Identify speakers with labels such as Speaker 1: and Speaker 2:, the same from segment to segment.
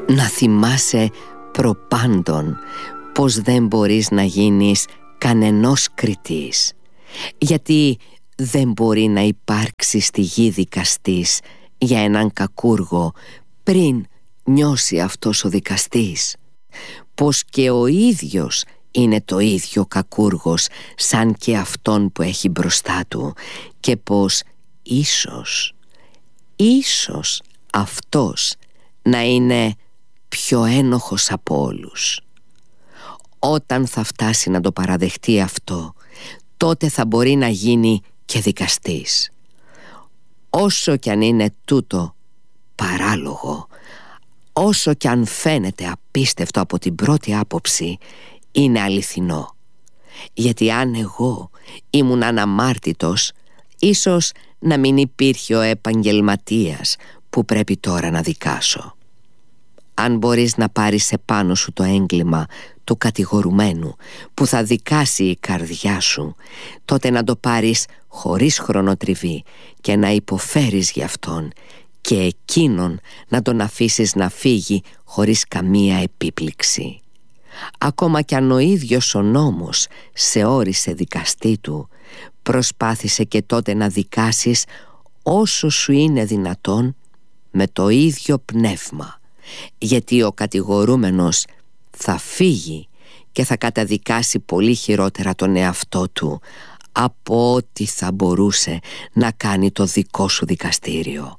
Speaker 1: Να θυμάσαι προπάντων πως δεν μπορείς να γίνεις κανενός κριτής, γιατί δεν μπορεί να υπάρξει στη γη δικαστής για έναν κακούργο πριν νιώσει αυτός ο δικαστής, πως και ο ίδιος είναι το ίδιο κακούργος σαν και αυτόν που έχει μπροστά του, και πως ίσως αυτός να είναι πιο ένοχος από όλους. Όταν θα φτάσει να το παραδεχτεί αυτό, τότε θα μπορεί να γίνει και δικαστής. Όσο κι αν είναι τούτο παράλογο, όσο κι αν φαίνεται απίστευτο από την πρώτη άποψη, είναι αληθινό. Γιατί αν εγώ ήμουν αναμάρτητος, ίσως να μην υπήρχε ο επαγγελματίας που πρέπει τώρα να δικάσω. Αν μπορείς να πάρεις επάνω σου το έγκλημα του κατηγορουμένου που θα δικάσει η καρδιά σου, τότε να το πάρεις χωρίς χρονοτριβή και να υποφέρεις γι' αυτόν, και εκείνον να τον αφήσεις να φύγει χωρίς καμία επίπληξη. Ακόμα κι αν ο ίδιος ο νόμος σε όρισε δικαστή του, προσπάθησε και τότε να δικάσεις όσο σου είναι δυνατόν με το ίδιο πνεύμα, γιατί ο κατηγορούμενος θα φύγει και θα καταδικάσει πολύ χειρότερα τον εαυτό του από ό,τι θα μπορούσε να κάνει το δικό σου δικαστήριο.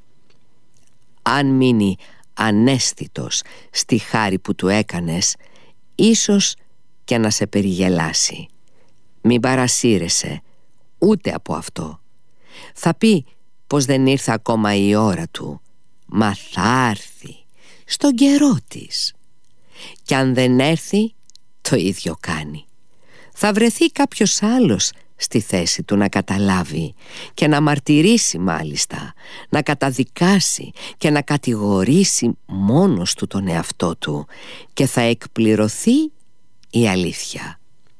Speaker 1: Αν μείνει αναίσθητος στη χάρη που του έκανες, ίσως και να σε περιγελάσει. Μην παρασύρεσαι ούτε από αυτό. Θα πει πως δεν ήρθε ακόμα η ώρα του, μα θα έρθει στον καιρό της. Κι αν δεν έρθει, το ίδιο κάνει. Θα βρεθεί κάποιος άλλος στη θέση του να καταλάβει και να μαρτυρήσει, μάλιστα, να καταδικάσει και να κατηγορήσει μόνος του τον εαυτό του, και θα εκπληρωθεί η αλήθεια.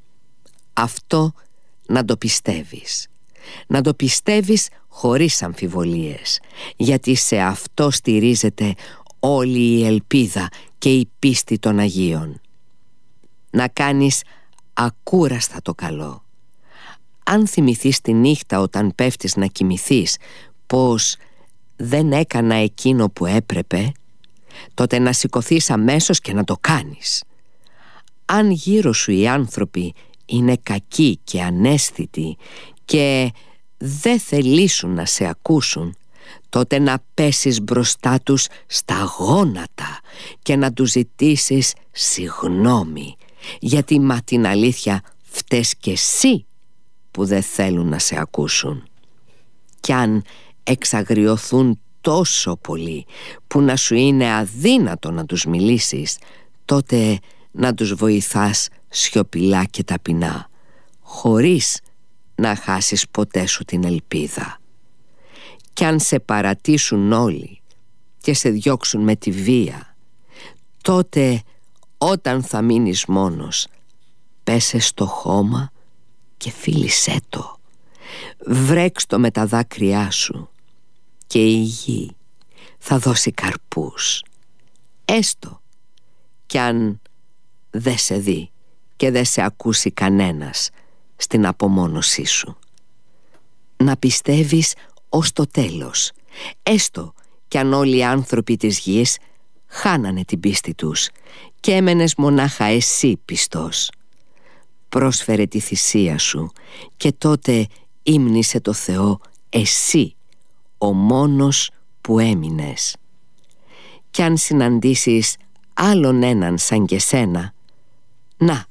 Speaker 1: Αυτό να το πιστεύεις. Να το πιστεύεις χωρίς αμφιβολίες, γιατί σε αυτό στηρίζεται όλη η ελπίδα και η πίστη των Αγίων. Να κάνεις ακούραστα το καλό. Αν θυμηθείς τη νύχτα όταν πέφτεις να κοιμηθείς πως δεν έκανα εκείνο που έπρεπε, τότε να σηκωθείς αμέσως και να το κάνεις. Αν γύρω σου οι άνθρωποι είναι κακοί και αναίσθητοι και δεν θελήσουν να σε ακούσουν, τότε να πέσεις μπροστά τους στα γόνατα και να τους ζητήσεις συγγνώμη, γιατί μα την αλήθεια φταίς και εσύ που δεν θέλουν να σε ακούσουν. Κι αν εξαγριωθούν τόσο πολύ που να σου είναι αδύνατο να τους μιλήσεις, τότε να τους βοηθάς σιωπηλά και ταπεινά, χωρίς να χάσεις ποτέ σου την ελπίδα. Κι αν σε παρατήσουν όλοι και σε διώξουν με τη βία, τότε όταν θα μείνεις μόνος, πέσε στο χώμα και φίλησέ το. Βρέξ' το με τα δάκρυά σου και η γη θα δώσει καρπούς, έστω κι αν δεν σε δει και δεν σε ακούσει κανένας στην απομόνωσή σου. Να πιστεύεις ως το τέλος, έστω κι αν όλοι οι άνθρωποι της γης χάνανε την πίστη τους και έμενες μονάχα εσύ πιστός. Πρόσφερε τη θυσία σου και τότε ύμνησε το Θεό εσύ, ο μόνος που έμεινες. Κι αν συναντήσεις άλλον έναν σαν και σένα, να,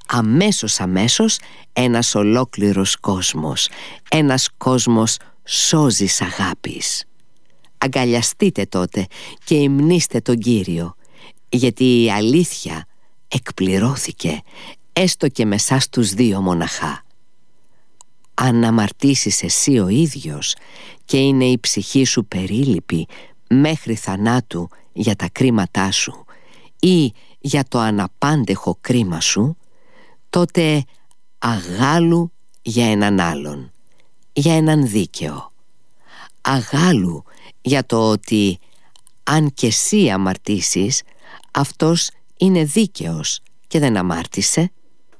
Speaker 1: αμέσως ένας ολόκληρος κόσμος, ένας κόσμος σώζης αγάπης. Αγκαλιαστείτε τότε και υμνήστε τον Κύριο, γιατί η αλήθεια εκπληρώθηκε, έστω και με σας τους δύο μοναχά. Αν αμαρτήσεις εσύ ο ίδιος και είναι η ψυχή σου περίληπη μέχρι θανάτου για τα κρίματά σου ή για το αναπάντεχο κρίμα σου, τότε αγάλου για έναν άλλον, για έναν δίκαιο. Αγάλου για το ότι αν και εσύ αμαρτήσεις, Αυτός είναι δίκαιος και δεν αμάρτησε.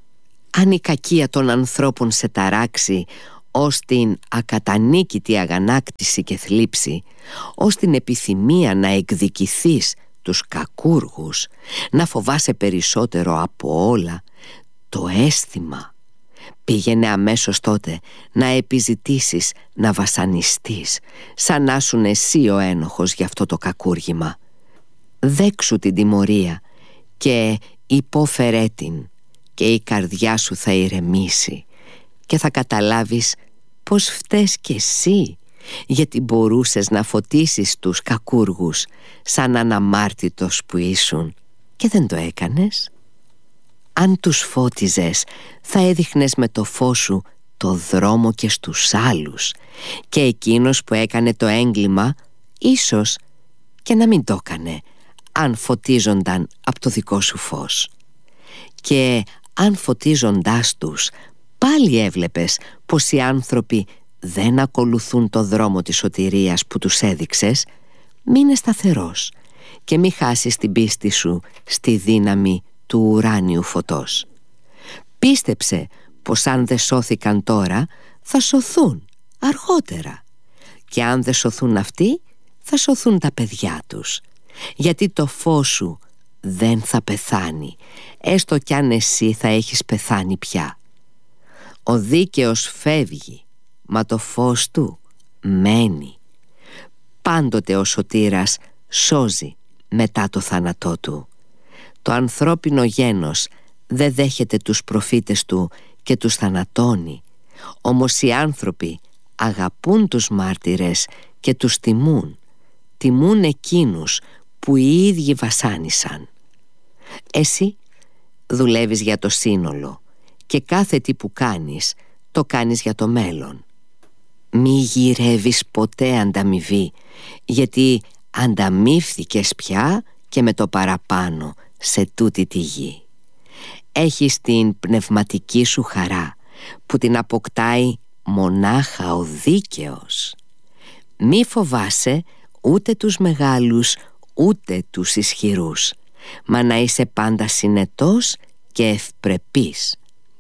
Speaker 1: Αν η κακία των ανθρώπων σε ταράξει ως την ακατανίκητη αγανάκτηση και θλίψη, ως την επιθυμία να εκδικηθείς τους κακούργους, να φοβάσαι περισσότερο από όλα το αίσθημα, πήγαινε αμέσως τότε να επιζητήσεις να βασανιστείς, σαν να ήσουν εσύ ο ένοχος για αυτό το κακούργημα. Δέξου την τιμωρία και υπόφερέ την, και η καρδιά σου θα ηρεμήσει και θα καταλάβεις πως φταίς κι εσύ, γιατί μπορούσες να φωτίσεις τους κακούργους σαν αναμάρτητος που ήσουν και δεν το έκανες. Αν τους φώτιζες, θα έδειχνες με το φως σου το δρόμο και στους άλλους, και εκείνος που έκανε το έγκλημα ίσως και να μην το έκανε, αν φωτίζονταν από το δικό σου φως. Και αν φωτίζοντάς τους πάλι έβλεπες πως οι άνθρωποι δεν ακολουθούν το δρόμο της σωτηρίας που τους έδειξες, μείνε σταθερός και μη χάσεις την πίστη σου στη δύναμη του ουράνιου φωτός. Πίστεψε πως αν δεν σώθηκαν τώρα, θα σωθούν αργότερα, και αν δεν σωθούν αυτοί, θα σωθούν τα παιδιά τους, γιατί το φως σου δεν θα πεθάνει, έστω κι αν εσύ θα έχεις πεθάνει πια. Ο δίκαιος φεύγει, μα το φως του μένει. Πάντοτε ο σωτήρας σώζει μετά το θάνατό του. Το ανθρώπινο γένος δεν δέχεται τους προφήτες του και τους θανατώνει, όμως οι άνθρωποι αγαπούν τους μάρτυρες και τους τιμούν εκείνους που οι ίδιοι βασάνισαν. Εσύ δουλεύεις για το σύνολο και κάθε τι που κάνεις το κάνεις για το μέλλον. Μη γυρεύεις ποτέ ανταμοιβή, γιατί ανταμείφθηκες πια και με το παραπάνω σε τούτη τη γη. Έχεις την πνευματική σου χαρά που την αποκτάει μονάχα ο δίκαιος. Μη φοβάσαι ούτε τους μεγάλους ούτε τους ισχυρούς, μα να είσαι πάντα συνετός και ευπρεπής.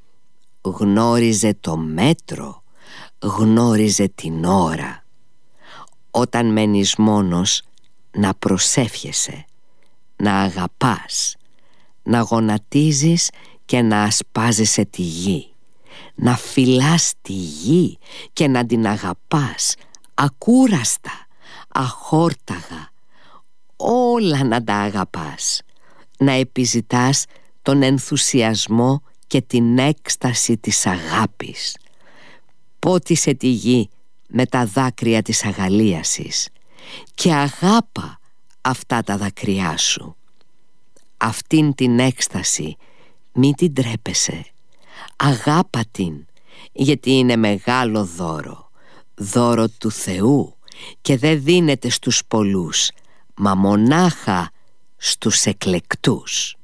Speaker 1: Γνώριζε το μέτρο, γνώριζε την ώρα. Όταν μένεις μόνος, να προσεύχεσαι, να αγαπάς, να γονατίζεις και να ασπάζεσαι τη γη, να φυλάς τη γη και να την αγαπάς ακούραστα, αχόρταγα, όλα να τα αγαπάς, να επιζητάς τον ενθουσιασμό και την έκσταση της αγάπης. Πότισε τη γη με τα δάκρυα της αγαλίασης και αγάπα αυτά τα δάκρυά σου. Αυτήν την έκσταση μη την τρέπεσαι, αγάπα την, γιατί είναι μεγάλο δώρο, δώρο του Θεού, και δεν δίνεται στους πολλούς, μα μονάχα στους εκλεκτούς.